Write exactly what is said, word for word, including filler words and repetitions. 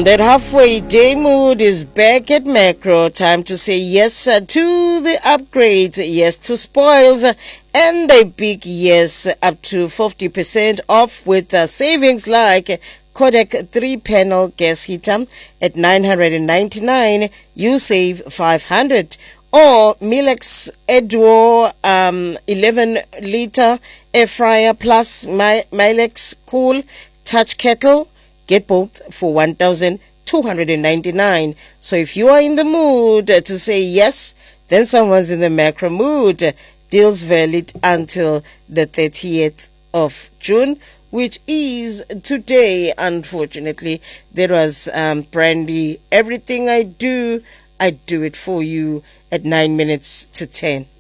That halfway day mood is back at Macro. Time to say yes uh, to the upgrades, yes to spoils, uh, and a big yes up to fifty percent off with uh, savings like Kodak three panel gas heater at nine hundred ninety-nine, you save five hundred. Or Milex Edwo um, eleven liter air fryer plus My- Milex Cool touch kettle. Get both for one thousand two hundred ninety-nine. So if you are in the mood to say yes, then someone's in the Macro mood. Deals valid until the thirtieth of June, which is today. Unfortunately, there was um, Brandy. Everything I do, I do it for you at nine minutes to ten.